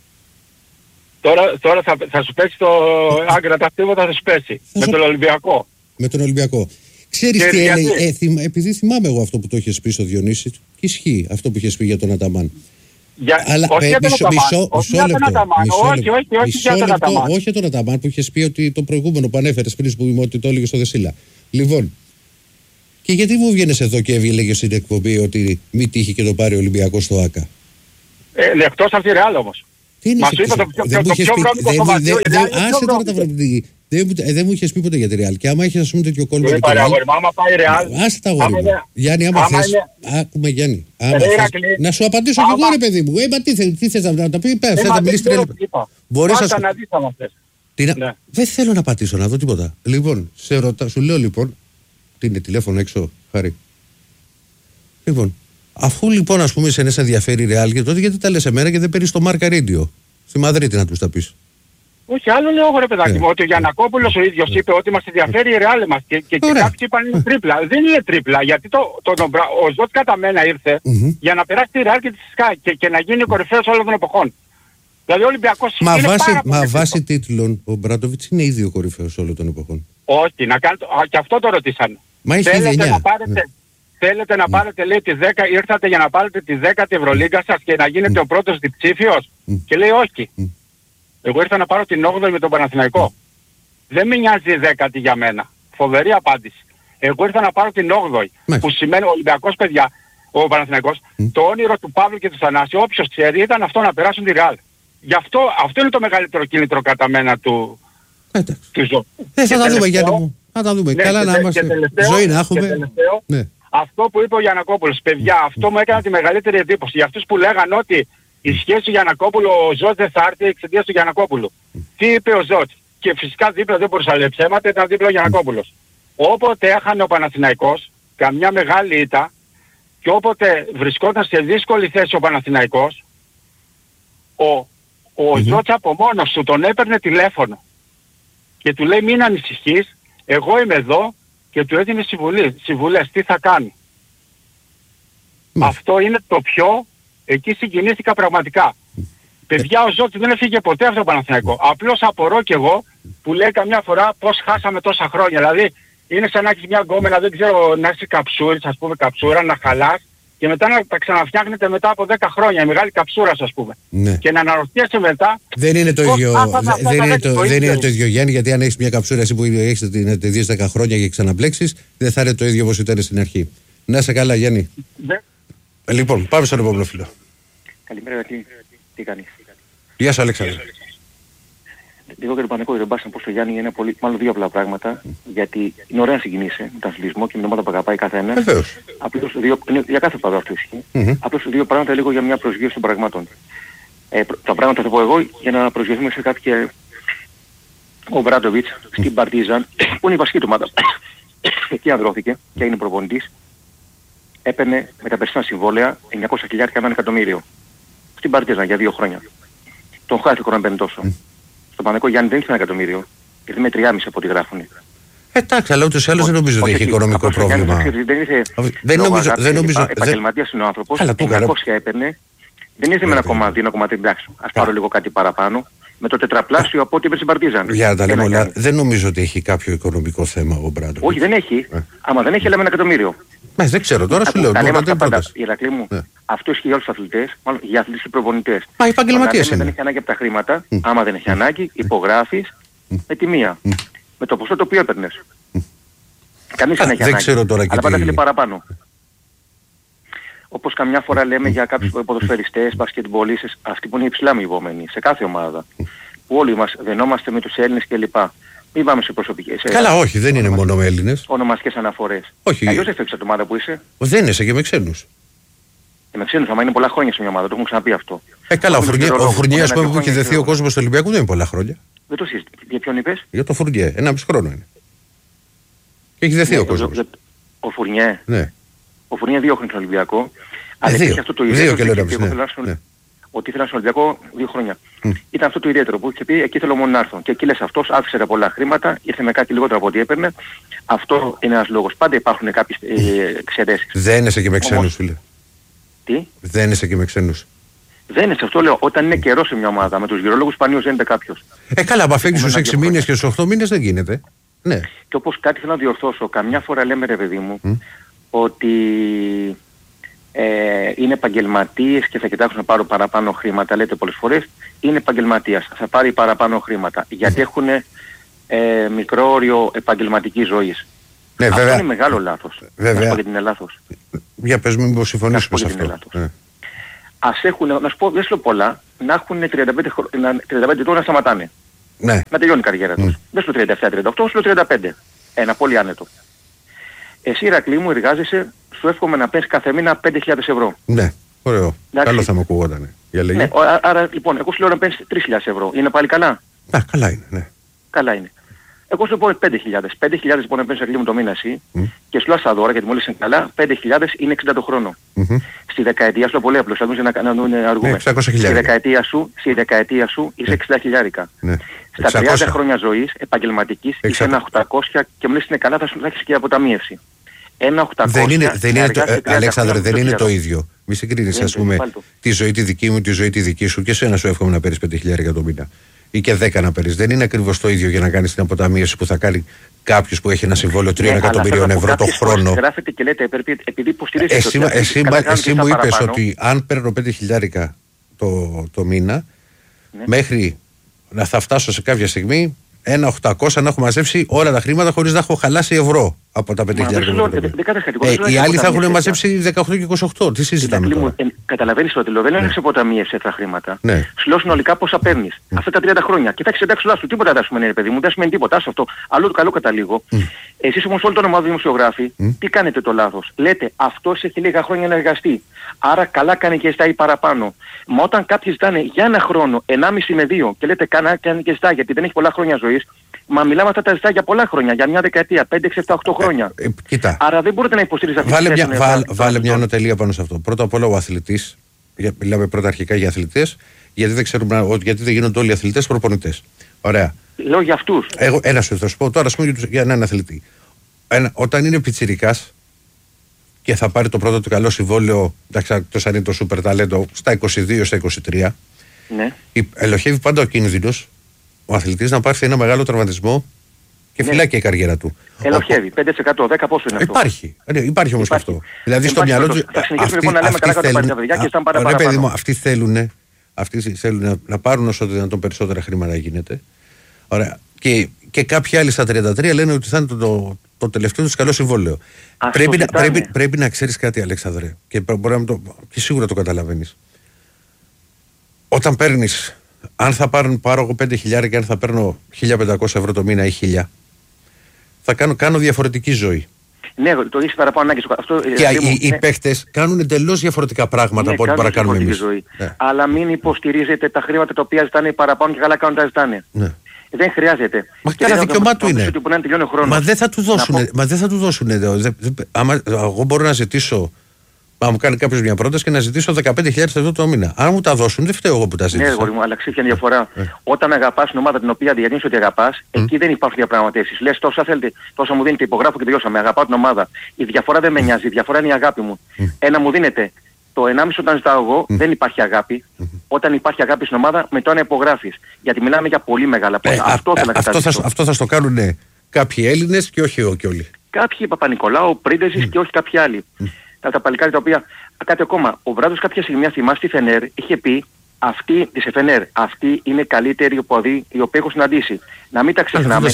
Τώρα, τώρα θα, θα σου πέσει το άγκρα τα χτύματα, θα σου πέσει. Θα Με σου- τον Ολυμπιακό. Με τον Ολυμπιακό. Ξέρεις Και τι γιατί? έλεγε. Ε, θυμ- επειδή θυμάμαι εγώ αυτό που το είχες πει στο Διονύση, και ισχύει αυτό που είχες πει για τον Αταμάν. Για... Αλλά όχι ε, για τον μισό, Αταμάν. μισό, Όχι μισό για τον λεπτό. Αταμάν. Μισό Όχι, λεπτό. όχι, όχι Μισό για τον λεπτό, Αταμάν. όχι για τον Αταμάν που είχες πει ότι το προηγούμενο που ανέφερες πριν που είμαι ότι το έλεγε στο Δεσίλα. Λοιπόν, και γιατί μου βγαίνεις εδώ και έλεγε στην εκπομπή ότι μη τύχει και το πάρει ο Ολυμπιακός στο ΆΚΑ. Ε, εκτός από τη Ρεάλ όμως. Τι είναι Μας σε είπε το εκτός- πιο- δεν το μου είχες πιο πει- βρώμικο δεν μου- σωματείο, δεν- η δεν- Real είναι άσε πιο τώρα τα βρώμικη. βρωμική. Δεν μου- ε, δεν μου είχες πει ποτέ για τη Ρεάλ. Και άμα έχεις ας πούμε τέτοιο κόλπο Δεν με τη πάρε Ρεάλ. αγόρι μου, άμα πάει η Ρεάλ. Άσε τα αγόρι άμα μου. είναι- Γιάννη, άμα άμα θες. είναι- Άκουμε Γιάννη. Άμα Ρε, θες- Ηρακλή. Να σου απαντήσω κι Άμα- εγώ ρε παιδί μου. Ε, μα τι θες, τι θες να τα πει. Πες, Ε, θες μα να δεν μιλήσεις τρία ξέρω λεπτά. τι είπα. Μπορείς να Πάτα σου- να δεις άμα θες. Τι να- Ναι. Δεν θέλω να πατήσω να δω τίποτα. Λοιπόν, σε ρωτά, σου λέω λοιπόν. Τι είναι τηλέφωνο έξω, Χάρη. Λοιπόν, αφού λοιπόν ας πούμε σε ενδιαφέρει η Ρεάλ, και τότε γιατί τα λες εμένα και δεν παίρνεις το Μάρκα Ρέντιο στη Μαδρίτη να τους τα πεις. Όχι, άλλο λέω εγώ ρε παιδάκι Ναι. μου, ότι ο Γιαννακόπουλος ο ίδιος είπε ότι μας ενδιαφέρει η Ρεάλ μας και, και, και Ωραία. κάποιοι είπαν είναι τρίπλα. Δεν είναι τρίπλα, γιατί το, το, το, ο Ζωτ κατά μένα ήρθε Μμμ. για να περάσει τη Ρεάλ και τη ΣΚΑ και, και να γίνει ο κορυφαίος όλων των εποχών. Δηλαδή ο Ολυμπιακός Μα είναι βάσει, πάρα πολύ μα δύσκολο. βάσει τίτλων ο Μπράντοβιτς είναι ήδη ο κορυφαίος όλων των εποχών. Όχι, να κάνετε, α, και αυτό το ρωτήσανε. Μα έχει ήδη Θέλετε εννιά. να πάρετε, Ναι. θέλετε να πάρετε λέει τη δέκα, ήρθατε για να πάρετε τη δέκατη Ευρωλίγκα σας και να γίνετε ο πρώτος διψήφιος. Μμ. Και λέει όχι. Μμ. Εγώ ήρθα να πάρω την όγδοη με τον Παναθηναϊκό. Δεν με νοιάζει η δέκατη για μένα. Φοβερή απάντηση. Εγώ ήρθα να πάρω την όγδοη. Μάλιστα. Που σημαίνει ο Ολυμπιακός, παιδιά, ο Παναθηναϊκός, Mm. το όνειρο του Παύλου και του Θανάση, όποιος ξέρει, ήταν αυτό να περάσουν τη Ρεάλ. Γι' αυτό, αυτό είναι το μεγαλύτερο κίνητρο κατά μένα του, Εντάξει. του ζω. Ε, θα Και τα δούμε, τελευταίο- Γιάννη μου. Θα τα δούμε. Ναι, Καλά και να τε- είμαστε. και τελευταίο- Ζωή να και έχουμε. τελευταίο, Ναι. Αυτό που είπε ο Γιαννακόπουλος, παιδιά, αυτό μου έκανε τη μεγαλύτερη εντύπωση. Για αυτούς που λέγανε ότι η σχέση του Γιαννακόπουλου, ο Ζώτς δεν θα έρθει εξαιτίας του Γιαννακόπουλου. Τι είπε ο Ζώτς? Και φυσικά δίπλα δεν μπορούσε να λέει ψέματα, ήταν δίπλα ο Γιαννακόπουλος. Όποτε έχανε ο Παναθηναϊκός καμιά μεγάλη ήττα και όποτε βρισκόταν σε δύσκολη θέση ο Παναθηναϊκός, ο, ο Μμμ. Ζώτς από μόνος του τον έπαιρνε τηλέφωνο και του λέει μην ανησυχείς, εγώ είμαι εδώ, και του έδινε συμβουλές, συμβουλές τι θα κάνει. Μάλιστα. Αυτό είναι το πιο, εκεί συγκινήθηκα πραγματικά. Παιδιά, ο Ζώτης δεν έφυγε ποτέ από το Παναθηναϊκό. Απλώς απορώ κι εγώ που λέει καμιά φορά πώς χάσαμε τόσα χρόνια. Δηλαδή είναι σαν να έχεις μια γκόμενα, δεν ξέρω, να έχεις καψούρες, ας πούμε καψούρα, να χαλάς και μετά να τα ξαναφτιάχνετε μετά από δέκα χρόνια, η μεγάλη καψούρα ας πούμε. Ναι. Και να αναρωτιέσαι μετά. Δεν είναι το πώς ίδιο, χάσαμε δε- αυτά δεν τα είναι δέκα, το, δεν ίδιο είναι το ίδιο, Γιάννη, γιατί αν έχεις μια καψούρα εσύ που έχεις την δύο δέκα χρόνια και ξαναμπλέξεις, δεν θα είναι το ίδιο όπως ήταν στην αρχή. Να είσαι καλά, Γιάννη. Δεν... Λοιπόν, πάμε στον επόμενο φίλο. Καλημέρα, Ρακλή. Τι κάνεις? Γεια σου, Αλέξανδρε. Εγώ και το Πανεκό δεν πας να πω στο Γιάννη είναι πολύ, μάλλον δύο απλά πράγματα. Γιατί είναι ωραία να συγκινήσει με τον αθλητισμό και με την ομάδα που αγαπάει καθένα. Βεβαίως. Απλώς δύο, είναι, για κάθε παδό αυτό ισχύει. Μμμ. Απλώς δύο πράγματα λίγο για μια προσγείωση των πραγμάτων. Ε, προ- τα πράγματα θα πω εγώ για να προσγειωθούμε σε κάποια... Ο Μπράντοβιτς στην Παρτίζαν, που είναι η βασική του ομάδα, εκεί ανδρώθηκε και έγινε προπονητής, έπαιρνε με τα περσινά συμβόλαια εννιακόσια χιλιάδες ένα εκατομμύριο. Στην Παρτίζαν για δύο χρόνια. Τον χάθηκε να παίρνει τόσο. Στον Πανεκό Γιάννη δεν έχει ένα εκατομμύριο, γιατί με τριάμισι από ό,τι γράφουνε. Εντάξει, αλλά ούτως ή άλλως δεν νομίζω ότι Όχι, έχει όχι, οικονομικό απλώς ο Γιάννης, πρόβλημα. ξέρεις, Δεν, ήρθε Δεν λόγω νομίζω- αγάπης δεν και νομίζω- λοιπά. δεν- Επαγγελματίας είναι ο άνθρωπος. Καλά, το έκανα. εννιακόσια έπαιρνε. Δεν ήρθε με ένα κομμάτι, ένα κομμάτι εντάξει. Ας πάρω λίγο κάτι παραπάνω. Με το τετραπλάσιο από ό,τι είπε στην Παρτίζαν. Για να τα λέμε Ένα όλα, Γιάννη. δεν νομίζω ότι έχει κάποιο οικονομικό θέμα ο Μπράντοβιτς. Όχι, δεν έχει. Ε. Άμα δεν έχει, λέμε ένα εκατομμύριο. Μα δεν ξέρω, τώρα σου Ακού, λέω. τα λέμε Τώρα αυτά δεν πάντα. πρόταση. Ηρακλή μου, Ναι. αυτό ισχύει για όλους τους αθλητές, μάλλον για αθλητές και προπονητές. Μα οι επαγγελματίες Όταν είναι. δεν έχει ανάγκη από τα χρήματα, άμα δεν έχει ανάγκη, υπογράφεις με τη μία. Με το ποσό το οποίο έπαιρνες. Κανείς Α, δεν έχει δεν ανάγκη. ξέρω τώρα και Αλλά πάντα τι- θέλει παραπάνω. Όπως καμιά φορά λέμε για κάποιους ποδοσφαιριστές, μπασκετμπολίστες, αυτοί που είναι υψηλά αμοιβόμενοι σε κάθε ομάδα. Που όλοι μας δενόμαστε με τους Έλληνες κλπ. Μην πάμε σε προσωπικές. σε Καλά, όχι, δεν είναι μόνο με Έλληνες. ονομαστικές αναφορές. Όχι. Αλλιώς δεν φεύγεις από την ομάδα που είσαι. Δεν είσαι και με ξένους. Και με ξένους, άμα είναι πολλά χρόνια σε μια ομάδα, το έχουμε ξαναπεί αυτό. Ε, καλά, ο Έχουμε Φουρνιέ, τον ο λόγο, Φουρνιέ, ένα ας πούμε, δύο που έχει χρόνια δεθεί ο ξέρω. κόσμος του Ολυμπιακού δεν είναι πολλά χρόνια. Δεν το συζητεί. Για ποιον είπες? Για το Φουρνιέ, ένα μισό χρόνο είναι. Και έχει δεθεί Ναι, ο κόσμος. ο- Ο Φουρνιέ. Ναι. Ο Φουρνιέ δύο χρόνια στον Ολυμπιακό. Αλλά δύο. υπήρχε αυτό το Δύο ιδιαίτερο και που λέω είχε ένα πει, μισή, εγώ ναι. θέλω να στον- Ναι. ότι ήθελα στον Ολυμπιακό δύο χρόνια. Μμ. Ήταν αυτό το ιδιαίτερο που είχε πει εκεί θέλω μόνο να έρθω. Και εκεί λες αυτός άφησε τα πολλά χρήματα, ήρθε με κάτι λιγότερο από ό,τι έπαιρνε. Αυτό είναι ένας λόγος. Πάντα υπάρχουν κάποιες ε, εξαιρέσεις. Δεν είσαι και με ξένους, Όμως- φίλε. Τι? Δεν είσαι και με ξένους. Δεν είναι σε αυτό λέω. Όταν είναι καιρό σε μια ομάδα, με τους γυρολόγους σπανίως δεν είναι κάποιος. Ε, καλά, άμα φέγγεις στους Έχουμε έξι ένα μήνες και στους οχτώ μήνες δεν γίνεται. Ναι. Και όπως κάτι θέλω να διορθώσω, καμιά φορά λέμε ρε παιδί μου, Μμ. ότι ε, είναι επαγγελματίες και θα κοιτάξουν να πάρουν παραπάνω χρήματα, λέτε πολλές φορές, είναι επαγγελματίας, θα πάρει παραπάνω χρήματα, γιατί έχουν ε, μικρό όριο επαγγελματικής ζωής. Ναι, Αυτό βέβαια. είναι μεγάλο λάθος. Βέβαια. Να σου πω γιατί είναι λάθος. Για πες μου, μήπως Να σου συμφωνήσουμε πω σε γιατί είναι αυτό. λάθος. Ναι. Ας έχουν, να σου πω, δεν σου λέω πολλά, να έχουν τριάντα πέντε, χρο... να- τριάντα πέντε ετών να σταματάνε. Ναι. Να τελειώνει η καριέρα τους. Mm. Δεν στο τριάντα επτά τριάντα οκτώ, στο τριάντα πέντε. Ένα πολύ άνετο. Εσύ Ηρακλή μου εργάζεσαι, σου εύχομαι να παίρνεις κάθε μήνα πέντε χιλιάδες ευρώ. Ναι. Ωραίο. Εντάξει. Καλό θα μου ακουγότανε. Για λέγε. Ναι, ο- α- άρα λοιπόν, εγώ σου λέω να παίρνεις τρεις χιλιάδες ευρώ. Είναι πάλι καλά? Α, καλά είναι, ναι. Καλά είναι. Εγώ σου πω πέντε χιλιάδες. πέντε χιλιάδες λοιπόν να παίρνεις Ηρακλή μου το μήνα εσύ Μμ. και σου λέω στα δώρα γιατί μόλις είναι καλά, πέντε χιλιάδες είναι εξήντα το χρόνο. Μμμ. Στη δεκαετία σου, πολύ απλό, θα δούμε να, να, να αργούμε. Ναι, εξακόσια στη, χιλιάρικα. δεκαετία σου, στη δεκαετία σου είσαι εξήντα χιλιάρικα. Ναι. Στα τριάντα εξακόσια. χρόνια ζωής επαγγελματικής είσαι Εξακόσια. ένα οκτακόσια και μου λες είναι καλά θα σου θα έχεις και αποταμίευση. Ένα οκτακόσια Δεν είναι, δεν να είναι το, εργάζεσαι ε, τριάντα Αλέξανδρε, χρόνια δεν είναι το με ίδιο. Μη συγκρίνεις, Δεν ας είναι το ίδιο, πούμε, πάλι το. τη ζωή τη δική μου, τη ζωή τη δική σου και εσένα σου εύχομαι να παίρνεις πέντε χιλιάδες το μήνα. Ή και δέκα να παίρνεις. Δεν είναι ακριβώς το ίδιο για να κάνεις την αποταμίευση που θα κάνει κάποιος που έχει ένα συμβόλαιο τριών Ναι, αλλά εκατομμυρίων θέλω να πω, ευρώ το κάποιες φορές χρόνο. Γράφετε και λέτε πρέπει- επειδή υποστηρίζετε Εσύ, ότι αυτοί εσύ, κατακάνουν εσύ και μου στα είπες παραπάνω, ότι αν παίρνω πέντε χιλιάρικα το, το μήνα, Ναι. μέχρι να θα φτάσω σε κάποια στιγμή ένα οκτακόσια να έχω μαζέψει όλα τα χρήματα χωρίς να έχω χαλάσει ευρώ από τα πέντε χιλιάδες. Ε, οι άλλοι θα έχουν μαζέψει δεκαοκτώ και είκοσι οκτώ. Τι συζητάμε τώρα. Ε, καταλαβαίνεις ότι δεν είναι εξεποταμίευσε τα χρήματα. Ναι. Σου λέω συνολικά πόσα παίρνεις mm. αυτά τα τριάντα χρόνια. Και θα έχεις εντάξει σου τίποτα δεν σημαίνει, παιδί μου, δεν σημαίνει τίποτα. Άσο αυτό. Αλλού το καλό καταλήγω. Mm. Εσείς όμως όλο το ομάδα δημοσιογράφοι, mm. τι κάνετε το λάθος. Λέτε αυτός έχει λίγα χρόνια να εργαστεί. Άρα καλά κάνει και ζητάει παραπάνω. Μα όταν κάποιοι ζητάνε για ένα χρόνο, ενάμιση με δύο και λέτε καλά κάνει και ζητάει γιατί δεν έχει πολλά χρόνια ζωής. Μα μιλάμε αυτά τα ζητάει για πολλά χρόνια, για μια δεκαετία, πέντε, έξι, επτά, οκτώ χρόνια. Ε, ε, κοίτα. Άρα δεν μπορείτε να υποστηρίζετε αυτή βάλε τη μια, θέση. Βάλ, βάλε μια ανωτελεία πάνω σε αυτό. Πρώτα απ' όλα ο αθλητής, μιλάμε πρώτα αρχικά για αθλητές, γιατί δεν, ξέρουμε, γιατί δεν γίνονται όλοι οι αθλητές προπονητές. Ωραία. Λέω για αυτούς. Εγώ ένα σου θα σου πω τώρα, ας πούμε, για έναν αθλητή. Ένα, όταν είναι πιτσιρικάς και θα πάρει το πρώτο του καλό συμβόλαιο, εντάξει, εκτός αν είναι το σούπερ ταλέντο, στα είκοσι δύο, στα είκοσι τρία, ναι. ελοχεύει πάντα ο κίνδυνος ο αθλητής να πάρει ένα μεγάλο τραυματισμό και ναι. φυλάει και η καριέρα του. Ελοχεύει, πέντε τοις εκατό, δέκα πόσο είναι αυτό. Υπάρχει, ναι, υπάρχει όμως υπάρχει. αυτό. Δηλαδή στο μυαλό του. Θα συνεχίσουμε λοιπόν να λέμε καλά κατά τα παιδιά και ήταν πάρα πάρα παιδί μου, αυτοί θέλουν, αυτοί θέλουν να, να πάρουν όσο δυνατόν περισσότερα χρήματα γίνεται. Ωραία. Και, και κάποιοι άλλοι στα τριάντα τρία λένε ότι θα είναι το, το, το τελευταίο τους καλό συμβόλαιο. Πρέπει να, πρέπει, πρέπει να ξέρεις κάτι, Αλέξανδρε, και, το, και σίγουρα το καταλαβαίνεις. Όταν παίρνεις, αν θα πάρουν, πάρω εγώ πέντε χιλιάδες και αν θα παίρνω χίλια πεντακόσια ευρώ το μήνα ή χίλια, θα κάνω, κάνω διαφορετική ζωή. Ναι, το είσαι παραπάνω ανάγκη. Αυτό, και οι, μου, οι ναι. παίχτες κάνουν εντελώς διαφορετικά πράγματα ναι, από ό,τι παρακάνουμε εμείς. Ζωή. Ναι. Αλλά μην υποστηρίζετε τα χρήματα τα οποία ζητάνε παραπάνω και καλά κάνουν τα ζητάνε. Ναι. Δεν χρειάζεται. Μα και ένα δικαιωμά του είναι. Μα δεν θα του δώσουν. πω... Μα δεν θα του δώσουν. Άμα, εγώ μπορώ να ζητήσω. Αν μου κάνει κάποιος μια πρόταση και να ζητήσω δεκαπέντε χιλιάδες ευρώ το μήνα. Αν μου τα δώσουν, δεν φταίω εγώ που τα ζήτησα. Ναι, εγώ μου, αλλά ξέρεις μια διαφορά. Ε. Όταν αγαπάς την ομάδα την οποία διανύεις ότι αγαπάς, mm. εκεί δεν υπάρχουν διαπραγματεύσεις. Λες τόσα θέλετε, τόσα μου δίνετε, υπογράφω και τελειώσαμε. Αγαπάω την ομάδα. Η διαφορά δεν με νοιάζει, η διαφορά είναι η αγάπη μου. Mm. Ένα μου δίνεται. Το ενάμιση όταν ζητάω εγώ mm. δεν υπάρχει αγάπη. Mm. Όταν υπάρχει αγάπη στην ομάδα, με το αν υπογράφεις. Γιατί μιλάμε για πολύ μεγάλα ποσά. Ε, αυτό, α, αυτό, θα, αυτό θα στο κάνουν ναι, κάποιοι Έλληνες και όχι όλοι. Κάποιοι Παπα-Νικολάου, Πρίντεζης mm. και όχι κάποιοι άλλοι. Mm. Τα, τα παλικάρια τα οποία. Κάτι ακόμα. Ο Βράδος κάποια στιγμή, θυμάσαι, στη Φενέρ είχε πει αυτή της Φενέρ, αυτή είναι καλύτερη οπαδοί οι οποίοι έχω συναντήσει. Να μην τα ξεχνάμε.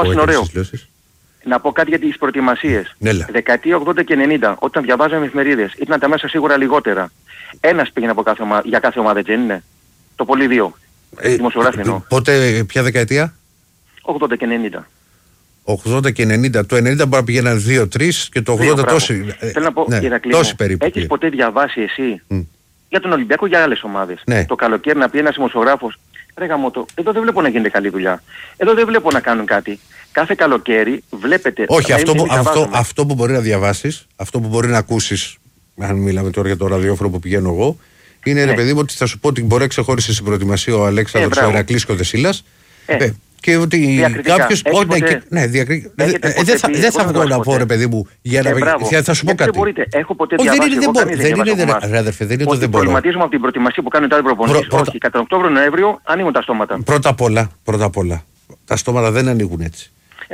Να πω κάτι για τις προετοιμασίες. Δεκαετία ογδόντα και ενενήντα, όταν διαβάζαμε εφημερίδες, ήταν τα μέσα σίγουρα λιγότερα. Ένας πήγαινε από κάθε ομα... για κάθε ομάδα, δεν είναι. Το πολύ δύο. Ε, δημοσιογράφοι εννοώ. Πότε, ποια δεκαετία? ογδόντα και ενενήντα. ογδόντα και ενενήντα. Το ενενήντα μπορεί να πηγαίναν δύο τρία και το ογδόντα τόσοι. Θέλω να πω, ναι, τόσοι περίπου. Έχεις ποτέ διαβάσει εσύ mm. για τον Ολυμπιακό για άλλες ομάδες? Ναι. Το καλοκαίρι να πει ένας δημοσιογράφος, ρε γαμώτο, εδώ δεν βλέπω να γίνεται καλή δουλειά. Εδώ δεν βλέπω να κάνουν κάτι. Κάθε καλοκαίρι βλέπετε. Όχι, αυτό που, αυτό, αυτό που μπορεί να διαβάσεις, αυτό που μπορεί να ακούσεις, αν μιλάμε τώρα για το ραδιόφωνο που πηγαίνω εγώ, είναι ναι. ρε παιδί μου ότι θα σου πω ότι μπορεί να ξεχώρισε στην προετοιμασία ο Αλέξανδρος, ε, ο Ηρακλής και ο Δεσίλας. Ε. Ε, και ότι κάποιος. Ναι, διακριτικά. Δεν θα βγω να πω ρε παιδί μου για να. Θα σου πω κάτι. Έχω ποτέ διαβάσει. Δεν είναι. Αδερφέ, δεν είναι το δεν μπορώ. Προβληματίζομαι από την προετοιμασία που κάνουν τα προπονήσεις. Όχι, κατά Οκτώβριο-Νοέμβριο ανοίγουν τα στόματα. Πρώτα απ' όλα, πρώτα απ' όλα, τα στόματα δεν ανοίγουν έτσι.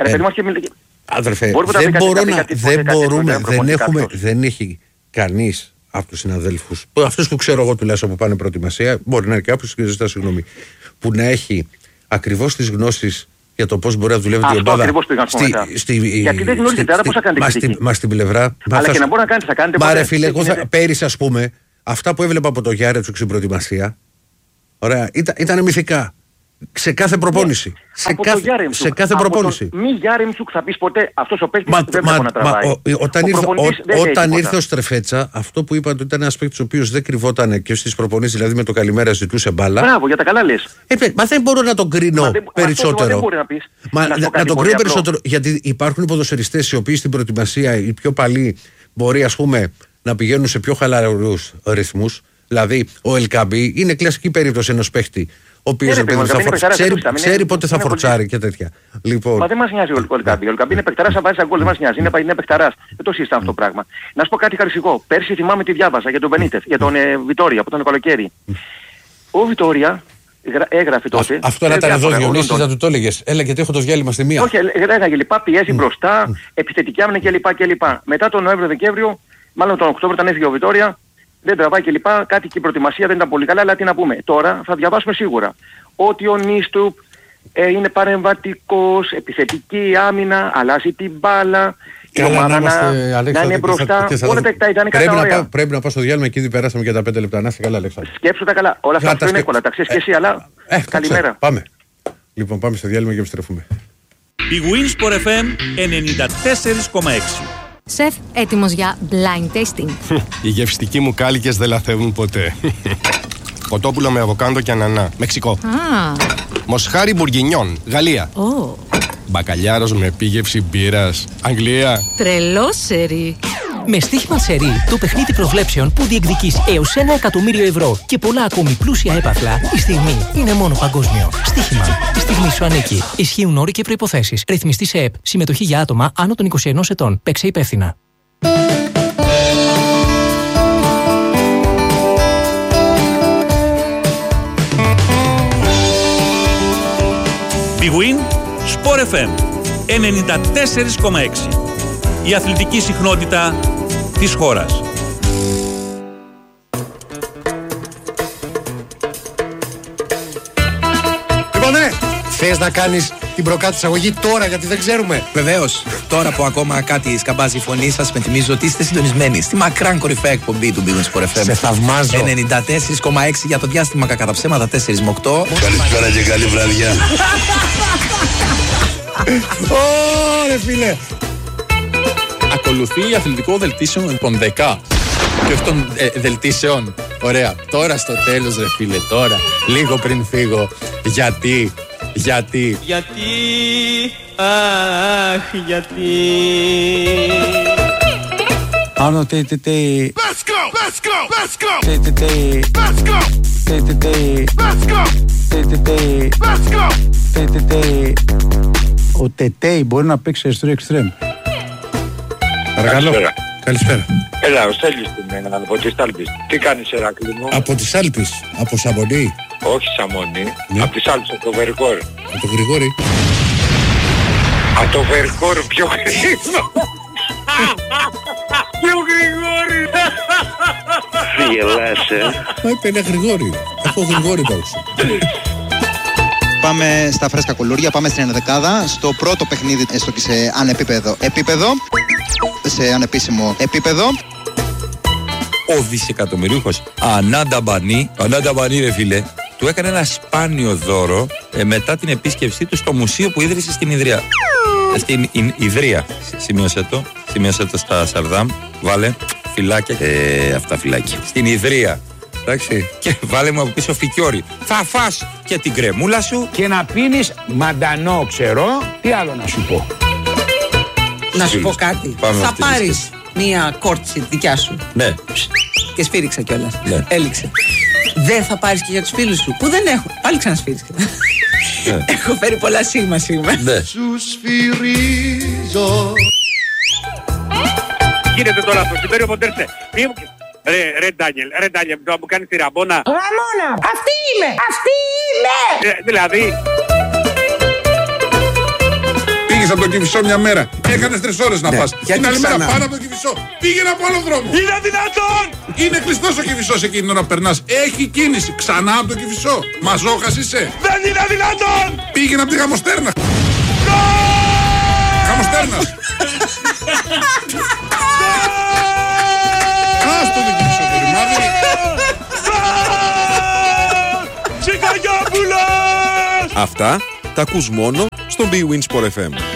Αδερφέ, δεν μπορώ να. Δεν μπορούμε. Δεν έχει κανείς από τους συναδέλφους, αυτούς που ξέρω εγώ τουλάχιστον που πάνε προετοιμασία, μπορεί να είναι κάποιος και ζητά συγγνώμη, που να έχει ακριβώς τις γνώσεις για το πώς μπορεί να δουλεύει η ομάδα. Στη, στη, Γιατί δεν γνωρίζετε, άρα πώς θα κάνετε κριτική. Μα στην πλευρά. Αλλά θα, και να μπορεί να κάνετε, θα κάνετε. Μα ρε φίλε, εγώ θα, πέρυσι ας πούμε, αυτά που έβλεπα από το Γιάρετσουκ στην προετοιμασία, ωραία, ήταν, ήταν μυθικά. Σε κάθε προπόνηση. Yeah. Σε, κάθε, σε κάθε από προπόνηση. Μη Γιάρεμτσουκ θα πεις ποτέ αυτός ο παίκτης δεν πρέπει να τραβάει. Ο, όταν ο ήρθε, ο, όταν ήρθε ο Στρεφέτσα, αυτό που είπατε ήταν ένας παίκτης ο οποίος δεν κρυβόταν και στις προπονήσεις, δηλαδή με το καλημέρα ζητούσε μπάλα. Μπράβο, για τα καλά λες. Ε, μα δεν μπορώ να τον κρίνω δεν, περισσότερο. Δεν μπορεί να πεις. Μα, να, να τον κρίνω περισσότερο, γιατί υπάρχουν ποδοσφαιριστές οι οποίοι στην προετοιμασία, οι πιο παλιοί, μπορεί ας πούμε να πηγαίνουν σε πιο χαλαρούς ρυθμούς. Δηλαδή, ο Ελκαμπή είναι κλασική περίπτωση ενός παίκτη. Ο οποίος ξέρει πότε θα φορτσάρει και τέτοια. Λοιπόν... Μα δεν μας νοιάζει ο Ελκαμπή. Ο Ελκαμπή είναι παικταράς, θα βάζει γκολ, δεν μας νοιάζει. Είναι παικταράς. Δεν το συζητάμε αυτό το πράγμα. Να σου πω κάτι χαριστικό. Πέρσι θυμάμαι τι διάβασα για τον Μπενίτεθ, για τον Βιτόρια που ήταν το καλοκαίρι. Ο Βιτόρια έγραφε τότε. Αυτό να ήταν εδώ Διονύση, θα του το έλεγες. Έλα γιατί έχω το διάλειμμα στη μία. Όχι, έλεγα λοιπά, πιέζει μπροστά, επιθετική άμυνα κλπ. Μετά τον Νοέμβριο-Δεκέμβριο, μάλλον τον Οκτώβριο όταν έφυγε ο Βιτόρια. Δεν τραβάει και λοιπά, κάτι και η προετοιμασία δεν ήταν πολύ καλά, αλλά τι να πούμε. Τώρα θα διαβάσουμε σίγουρα ότι ο Νίστουπ ε, είναι παρεμβατικός, επιθετική άμυνα, αλλάζει την μπάλα, η Καλά, ομάδα να είμαστε, να, Αλέξανδρε, να είναι και μπροστά, θα- και θα- όλα τα τα ιδανικά πρέπει, τα να ωραία. πάω, πρέπει να πάω στο διάλειμμα και ήδη περάσαμε και τα πέντε λεπτά. Να είστε καλά, Αλέξανδρε. Σκέψου τα καλά, όλα αυτά Θα τα αυτό είναι σκε- εύκολα, τα ξέρεις και Ε, εσύ, αλλά Ε, το καλημέρα. ξέρω. Πάμε. Λοιπόν, πάμε στο διάλειμμα και επιστρέφουμε. Η Winsport εφ εμ ενενήντα τέσσερα κόμμα έξι. Σεφ, έτοιμος για blind tasting. Οι γευστικοί μου κάλικες δεν λαθεύουν ποτέ. Κοτόπουλο με αβοκάντο και ανανά. Μεξικό. Α, Μοσχάρι μπουργκινιόν. Γαλλία. ω, Μπακαλιάρος με επίγευση μπύρας. Αγγλία. τρελό σερί. Με στοίχημα σερί, το παιχνίδι προβλέψεων που διεκδικείς έως ένα εκατομμύριο ευρώ και πολλά ακόμη πλούσια έπαθλα, η στιγμή είναι μόνο παγκόσμιο. Στοίχημα. Η στιγμή σου ανήκει. Ισχύουν όροι και προϋποθέσεις. Ρυθμιστή σε ΕΠ. Συμμετοχή για άτομα άνω των είκοσι ενός ετών. Παίξε υπεύθυνα. Big Win Sport εφ εμ ενενήντα τέσσερα κόμμα έξι. Η αθλητική συχνότητα της χώρας. Λοιπόν, ναι, θες να κάνεις την προκάτω εισαγωγή τώρα γιατί δεν ξέρουμε. Βεβαίως, τώρα που ακόμα κάτι σκαμπάζει η φωνή σας, υπενθυμίζω ότι είστε συντονισμένοι στη μακράν κορυφαία εκπομπή του Big Win Sport εφ εμ. Σε θαυμάζω. ενενήντα τέσσερα κόμμα έξι για το διάστημα κατά ψέματα τέσσερα με οκτώ. Καλησπέρα και καλή βραδιά. Ωρε φίλε. Ακολουθεί αθλητικό δελτίσεων των δέκα και όχι των ε, δελτίσεων. Ωραία. Τώρα στο τέλος, ρε φίλε, τώρα, λίγο πριν φύγω. Γιατί, γιατί. Γιατί, αχ, γιατί. Άνω τε τε τε. Let's go, let's go, let's go. Τε τε τε. Let's go. Τε τε τε. Let's go. Τε τε τε. Let's go. Τε τε τε. Ο Τετέι μπορεί να παίξει αριστερό εξτρέμ. Παρακαλώ. Καλησπέρα. Καλησπέρα. Έλα, ο Στέλιος την από τις Άλπεις. Τι κάνεις, Εράκλη μου? Από τις Άλπεις, από Σαμονή. Όχι Σαμονή, από τις Άλπεις, από το Βεργόρ. Από το Γρηγόρη. Από το Βεργόρ πιο γρήγορο. Πιο Γρηγόρη. Γελάς, ε. Μα είπε ένα Γρηγόρη. Έχω Γρηγόρη τόξο. Πάμε στα φρέσκα κουλούρια, πάμε στην ενδεκάδα. Στο πρώτο παιχνίδι, έστω και σε ανεπίπεδο επίπεδο. Σε ανεπίσημο επίπεδο. Ο δισεκατομμυρίουχος Ανάντα Μπανί, Ανάντα Μπανί ρε φίλε, του έκανε ένα σπάνιο δώρο ε, μετά την επίσκεψή του στο μουσείο που ίδρυσε στην Ιδρία. Στην Ι- Ιδρία. Σημείωσε το, σημείωσε το στα Σαρδάμ. Βάλε φυλάκια. Ε, αυτά φυλάκια. Στην Ιδρία. Εντάξει. Και βάλε μου από πίσω φικιόρι. Θα φας και την κρεμούλα σου. Και να πίνεις μαντανό ξερό. Τι άλλο να σου πω? Να σου πω κάτι. Πάμε Θα αυτή τη πάρεις μία κόρτσι δικιά σου. Ναι. Και σφύριξα κιόλας. Ναι. Έληξε. Δεν θα πάρεις και για τους φίλους σου που δεν έχουν. Πάλι ξανασφύριξα. Ναι. Έχω φέρει πολλά σίγμα σίγμα. Ναι. Σου σφυρίζω. Γίνεται τώρα αυτό, συμπέριο Μοντέρσε. Ρε, ρε Ντάνιελ, ρε Ντάνιελ, το μου κάνεις τη ραμπόνα. Ραμόνα, αυτή είμαι, αυτή είμαι. Ε, δηλαδή... Πήγες από το Κηφισό μια μέρα. Έκανες τρεις ώρες να Ναι. πας. Γιατί Την άλλη μέρα ξανά? πάνω από το Κηφισό. Πήγαινε από άλλο δρόμο. Είναι δυνατόν! Είναι κλειστός ο Κηφισός εκείνη την ώρα που περνάς. Έχει κίνηση. Ξανά από το Κηφισό. Μαζόχας είσαι. Δεν είναι δυνατόν! Πήγαινε από τη Γαμοστέρνα. Γαμοστέρνας. Άστο το Κηφισό το ρημάδι. Τσικαγιόπουλος! Αυτά τα ακούς μόνο στον Big Win Sport εφ εμ.